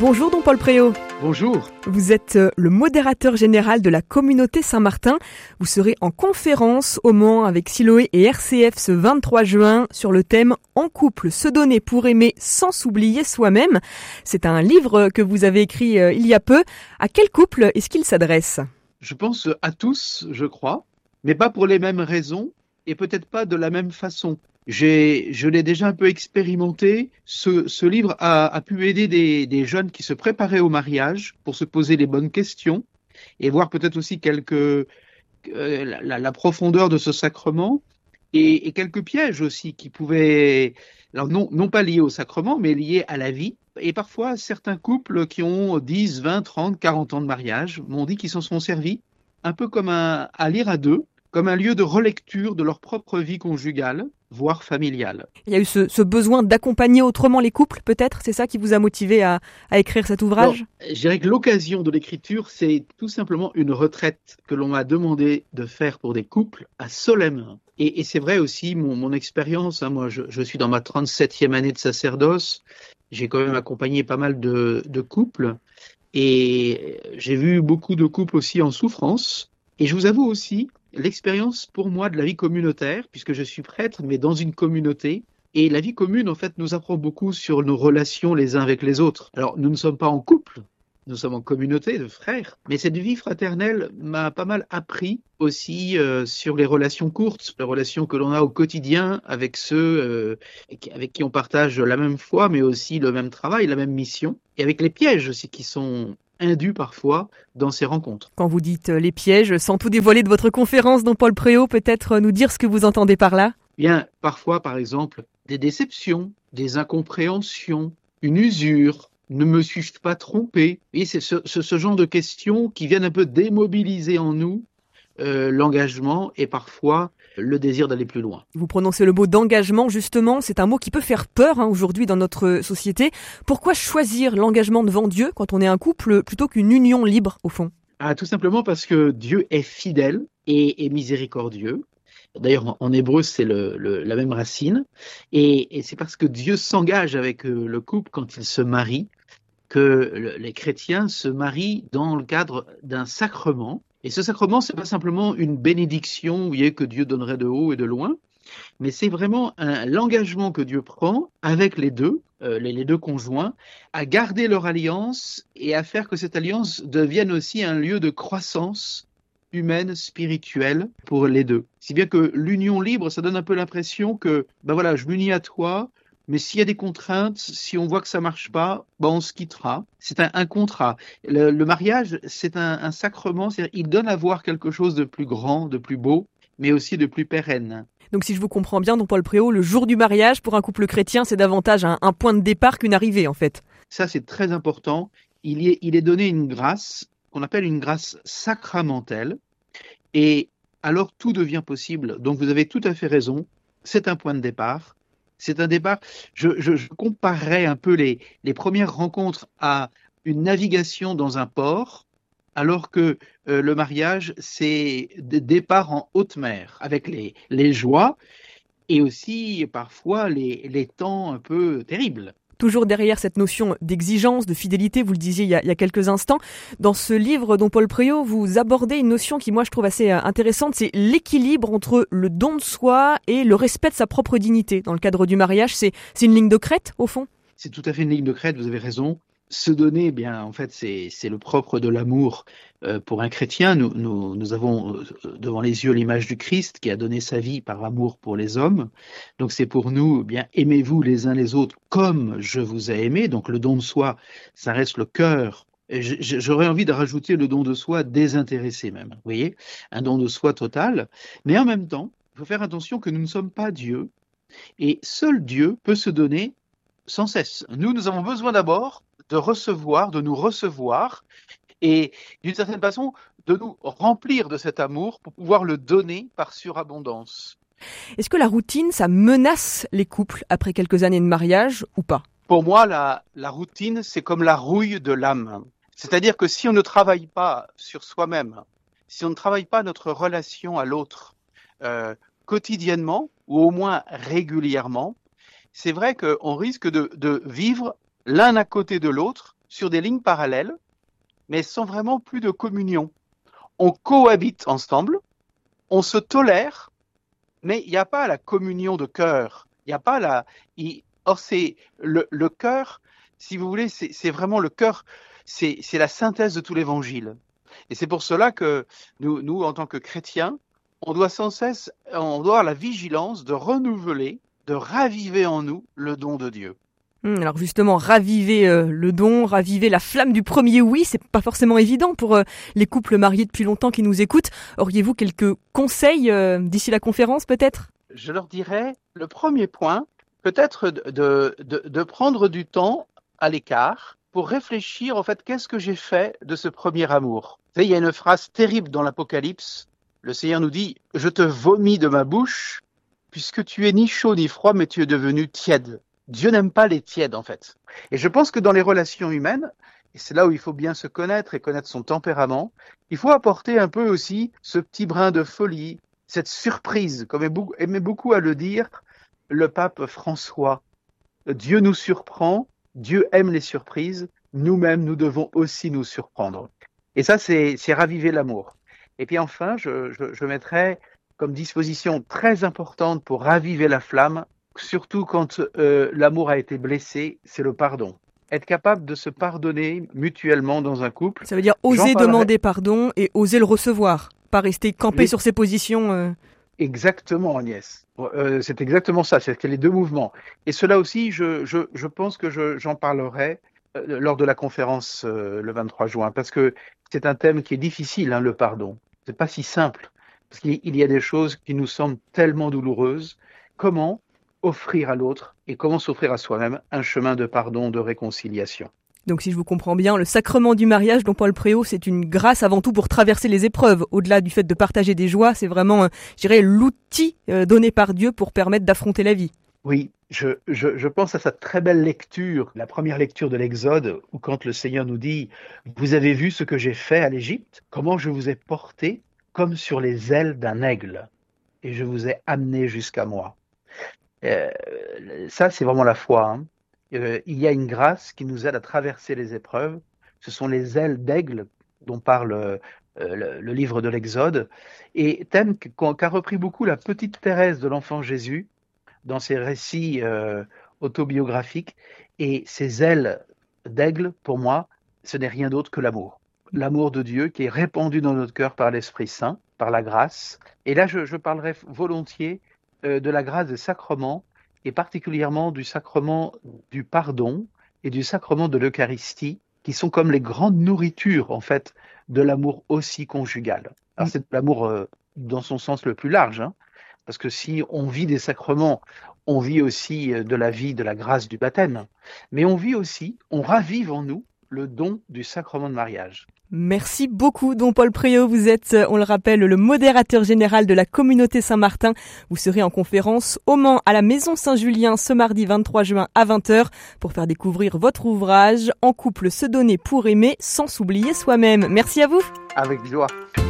Bonjour Don Paul Préau. Bonjour. Vous êtes le modérateur général de la communauté Saint-Martin. Vous serez en conférence au Mans avec Siloé et RCF ce 23 juin sur le thème « En couple, se donner pour aimer sans s'oublier soi-même ». C'est un livre que vous avez écrit il y a peu. À quel couple est-ce qu'il s'adresse ? Je pense à tous, je crois, mais pas pour les mêmes raisons et peut-être pas de la même façon. Je l'ai déjà un peu expérimenté. Ce livre a pu aider des jeunes qui se préparaient au mariage pour se poser les bonnes questions et voir peut-être aussi la profondeur de ce sacrement et quelques pièges aussi qui pouvaient, alors non pas liés au sacrement, mais liés à la vie. Et parfois, certains couples qui ont 10, 20, 30, 40 ans de mariage m'ont dit qu'ils s'en sont servis un peu comme à lire à deux, comme un lieu de relecture de leur propre vie conjugale, voire familiale. Il y a eu ce besoin d'accompagner autrement les couples, peut-être ? C'est ça qui vous a motivé à écrire cet ouvrage ? Je dirais que l'occasion de l'écriture, c'est tout simplement une retraite que l'on m'a demandé de faire pour des couples à Solesmes. Et c'est vrai aussi, mon expérience, moi je suis dans ma 37e année de sacerdoce, j'ai quand même accompagné pas mal de couples, et j'ai vu beaucoup de couples aussi en souffrance. Et je vous avoue aussi, l'expérience pour moi de la vie communautaire, puisque je suis prêtre, mais dans une communauté, et la vie commune, en fait, nous apprend beaucoup sur nos relations les uns avec les autres. Alors, nous ne sommes pas en couple, nous sommes en communauté de frères, mais cette vie fraternelle m'a pas mal appris aussi sur les relations courtes, les relations que l'on a au quotidien avec ceux avec qui on partage la même foi, mais aussi le même travail, la même mission, et avec les pièges aussi qui sont induits parfois dans ces rencontres. Quand vous dites les pièges, sans tout dévoiler de votre conférence, Don Paul Préau, peut-être nous dire ce que vous entendez par là ? Bien, parfois, par exemple, des déceptions, des incompréhensions, une usure, ne me suis-je pas trompé ? Et c'est ce genre de questions qui viennent un peu démobiliser en nous l'engagement et parfois le désir d'aller plus loin. Vous prononcez le mot d'engagement, justement, c'est un mot qui peut faire peur aujourd'hui dans notre société. Pourquoi choisir l'engagement devant Dieu quand on est un couple plutôt qu'une union libre, au fond ? Tout simplement parce que Dieu est fidèle et miséricordieux. D'ailleurs, en hébreu, c'est la même racine. Et c'est parce que Dieu s'engage avec le couple quand il se marie que les chrétiens se marient dans le cadre d'un sacrement. Et ce sacrement, c'est pas simplement une bénédiction, vous voyez, que Dieu donnerait de haut et de loin, mais c'est vraiment l'engagement que Dieu prend avec les deux conjoints, à garder leur alliance et à faire que cette alliance devienne aussi un lieu de croissance humaine, spirituelle pour les deux. Si bien que l'union libre, ça donne un peu l'impression que, je m'unis à toi, mais s'il y a des contraintes, si on voit que ça marche pas, on se quittera. C'est un contrat. Le mariage, c'est un sacrement, c'est-à-dire il donne à voir quelque chose de plus grand, de plus beau, mais aussi de plus pérenne. Donc si je vous comprends bien, Don Paul Préau, le jour du mariage, pour un couple chrétien, c'est davantage un point de départ qu'une arrivée, en fait. Ça, c'est très important. Il est donné une grâce qu'on appelle une grâce sacramentelle, et alors tout devient possible. Donc vous avez tout à fait raison, c'est un point de départ. C'est un départ, je comparerais un peu les premières rencontres à une navigation dans un port, alors que le mariage, c'est des départs en haute mer, avec les joies et aussi parfois les temps un peu terribles. Toujours derrière cette notion d'exigence, de fidélité, vous le disiez il y a quelques instants. Dans ce livre, Don Paul Préau, vous abordez une notion qui, moi, je trouve assez intéressante, c'est l'équilibre entre le don de soi et le respect de sa propre dignité. Dans le cadre du mariage, c'est une ligne de crête, au fond ? C'est tout à fait une ligne de crête, vous avez raison. Se donner, en fait, c'est le propre de l'amour pour un chrétien. Nous avons devant les yeux l'image du Christ qui a donné sa vie par amour pour les hommes. Donc c'est pour nous, aimez-vous les uns les autres comme je vous ai aimé. Donc le don de soi, ça reste le cœur. J'aurais envie de rajouter le don de soi désintéressé même. Vous voyez, un don de soi total. Mais en même temps, il faut faire attention que nous ne sommes pas Dieu. Et seul Dieu peut se donner sans cesse. Nous avons besoin d'abord de nous recevoir et d'une certaine façon de nous remplir de cet amour pour pouvoir le donner par surabondance. Est-ce que la routine, ça menace les couples après quelques années de mariage ou pas ? Pour moi, la routine, c'est comme la rouille de l'âme. C'est-à-dire que si on ne travaille pas sur soi-même, si on ne travaille pas notre relation à l'autre quotidiennement ou au moins régulièrement, c'est vrai qu'on risque de vivre l'un à côté de l'autre sur des lignes parallèles, mais sans vraiment plus de communion. On cohabite ensemble, on se tolère, mais il n'y a pas la communion de cœur. Il n'y a pas la. Or, c'est le cœur, si vous voulez, c'est vraiment le cœur, c'est la synthèse de tout l'évangile. Et c'est pour cela que nous, en tant que chrétiens, on doit sans cesse, on doit avoir la vigilance de renouveler, de raviver en nous le don de Dieu. Alors justement, raviver le don, raviver la flamme du premier oui, c'est pas forcément évident pour les couples mariés depuis longtemps qui nous écoutent. Auriez-vous quelques conseils d'ici la conférence peut-être ? Je leur dirais, le premier point, peut-être de prendre du temps à l'écart pour réfléchir, en fait, qu'est-ce que j'ai fait de ce premier amour ? Vous savez, il y a une phrase terrible dans l'Apocalypse. Le Seigneur nous dit « Je te vomis de ma bouche, puisque tu es ni chaud ni froid, mais tu es devenu tiède. » Dieu n'aime pas les tièdes, en fait. Et je pense que dans les relations humaines, et c'est là où il faut bien se connaître et connaître son tempérament, il faut apporter un peu aussi ce petit brin de folie, cette surprise, comme aimait beaucoup à le dire le pape François. Dieu nous surprend, Dieu aime les surprises, nous-mêmes, nous devons aussi nous surprendre. Et ça, c'est raviver l'amour. Et puis enfin, je mettrais comme disposition très importante pour raviver la flamme, surtout quand l'amour a été blessé, c'est le pardon. Être capable de se pardonner mutuellement dans un couple. Ça veut dire oser demander pardon et oser le recevoir, pas rester campé sur ses positions. Exactement, Agnès. C'est exactement ça, c'est les deux mouvements. Et cela aussi, je pense que j'en parlerai lors de la conférence le 23 juin, parce que c'est un thème qui est difficile, le pardon. C'est pas si simple, parce qu'il y a des choses qui nous semblent tellement douloureuses. Comment offrir à l'autre et comment s'offrir à soi-même un chemin de pardon, de réconciliation. Donc si je vous comprends bien, le sacrement du mariage, dont Paul Préau, c'est une grâce avant tout pour traverser les épreuves. Au-delà du fait de partager des joies, c'est vraiment, je dirais, l'outil donné par Dieu pour permettre d'affronter la vie. Oui, je pense à cette très belle lecture, la première lecture de l'Exode, où quand le Seigneur nous dit « Vous avez vu ce que j'ai fait à l'Égypte, comment je vous ai porté comme sur les ailes d'un aigle, et je vous ai amené jusqu'à moi. » Ça, c'est vraiment la foi. Il y a une grâce qui nous aide à traverser les épreuves. Ce sont les ailes d'aigle dont parle le livre de l'Exode, et thème qu'a repris beaucoup la petite Thérèse de l'Enfant Jésus dans ses récits autobiographiques. Et ces ailes d'aigle, pour moi, ce n'est rien d'autre que l'amour. L'amour de Dieu qui est répandu dans notre cœur par l'Esprit Saint, par la grâce. Et là, je parlerai volontiers de la grâce des sacrements, et particulièrement du sacrement du pardon et du sacrement de l'Eucharistie, qui sont comme les grandes nourritures, en fait, de l'amour aussi conjugal. Alors, c'est l'amour dans son sens le plus large, parce que si on vit des sacrements, on vit aussi de la vie, de la grâce du baptême, mais on vit aussi, on ravive en nous le don du sacrement de mariage. Merci beaucoup, Don Paul Préau. Vous êtes, on le rappelle, le modérateur général de la communauté Saint-Martin. Vous serez en conférence au Mans à la Maison Saint-Julien ce mardi 23 juin à 20h pour faire découvrir votre ouvrage « En couple, se donner pour aimer sans s'oublier soi-même ». Merci à vous. Avec joie.